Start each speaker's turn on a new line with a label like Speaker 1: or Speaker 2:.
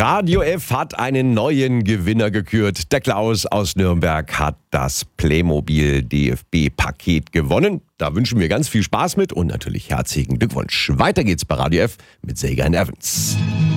Speaker 1: Radio F hat einen neuen Gewinner gekürt. Der Klaus aus Nürnberg hat das Playmobil DFB-Paket gewonnen. Da wünschen wir ganz viel Spaß mit und natürlich herzlichen Glückwunsch. Weiter geht's bei Radio F mit Sagan Evans.